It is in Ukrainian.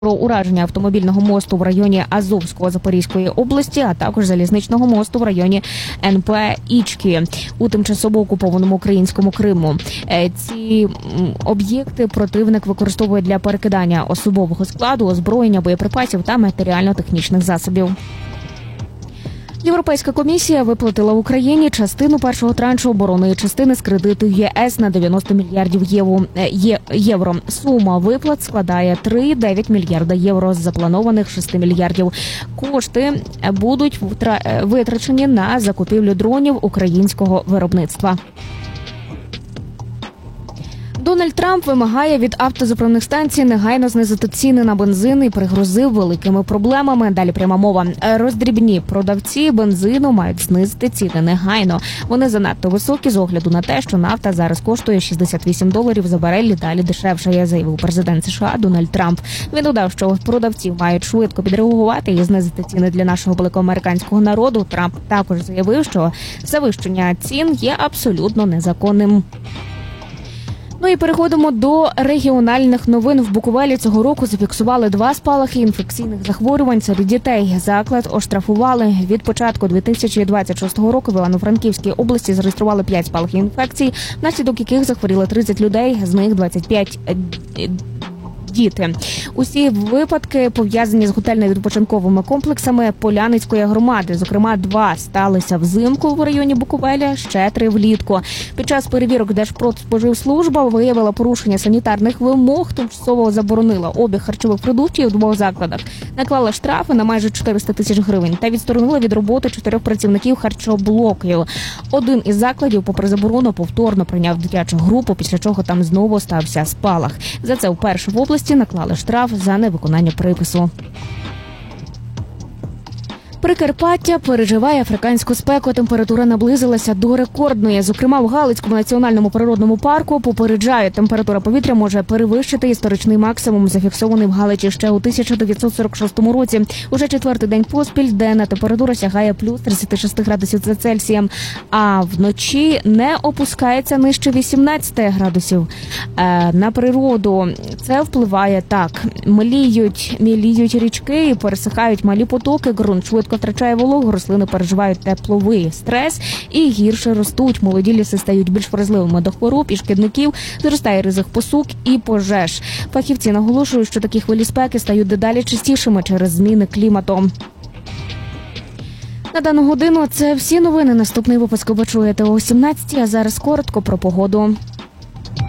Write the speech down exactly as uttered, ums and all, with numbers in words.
про ураження автомобільного мосту в районі Азовського Запорізької області, а також залізничного мосту в районі ен пе Ічки у тимчасово окупованому українському Криму. Ці об'єкти противник використовує для перекидання особового складу, озброєння, боєприпасів та матеріально-технічних засобів. Європейська комісія виплатила Україні частину першого траншу оборонної частини з кредиту є ес на дев'яносто мільярдів євро. Сума виплат складає три цілих дев'ять мільярда євро з запланованих шести мільярдів. Кошти будуть витрачені на закупівлю дронів українського виробництва. Дональд Трамп вимагає від автозаправних станцій негайно знизити ціни на бензин і пригрозив великими проблемами. Далі пряма мова. Роздрібні продавці бензину мають знизити ціни негайно. Вони занадто високі з огляду на те, що нафта зараз коштує шістдесят вісім доларів за барель, далі дешевше, заявив президент США Дональд Трамп. Він додав, що продавці мають швидко підреагувати і знизити ціни для нашого великоамериканського народу. Трамп також заявив, що завищення цін є абсолютно незаконним. Ну і переходимо до регіональних новин. В Буковелі цього року зафіксували два спалахи інфекційних захворювань серед дітей. Заклад оштрафували. Від початку дві тисячі двадцять шостого року в Івано-Франківській області зареєстрували п'ять спалахів інфекцій, внаслідок яких захворіли тридцять людей, з них двадцять п'ять діти. Усі випадки пов'язані з готельно-відпочинковими комплексами Поляницької громади. Зокрема, два сталися взимку в районі Буковеля, ще три влітку. Під час перевірок Держпродспоживслужба виявила порушення санітарних вимог, тимчасово заборонила обіг харчових продуктів у двох закладах, наклала штрафи на майже чотириста тисяч гривень та відсторонила від роботи чотирьох працівників харчоблоків. Один із закладів, попри заборону, повторно прийняв дитячу групу, після чого там знову стався спалах. За це вперше в області наклали штраф за невиконання припису. Прикарпаття переживає африканську спеку. Температура наблизилася до рекордної. Зокрема, в Галицькому національному природному парку попереджають, температура повітря може перевищити історичний максимум, зафіксований в Галичі ще у тисяча дев'ятсот сорок шостому році. Уже четвертий день поспіль денна температура сягає плюс тридцять шість градусів за Цельсієм, а вночі не опускається нижче вісімнадцяти градусів. Е, на природу це впливає так. Мліють, міліють річки і пересихають малі потоки, ґрунт швидко втрачає вологу, рослини переживають тепловий стрес і гірше ростуть. Молоді ліси стають більш вразливими до хвороб і шкідників, зростає ризик посух і пожеж. Фахівці наголошують, що такі хвилі спеки стають дедалі частішими через зміни клімату. На дану годину це всі новини. Наступний випуск ви почуєте о сімнадцятій, а зараз коротко про погоду.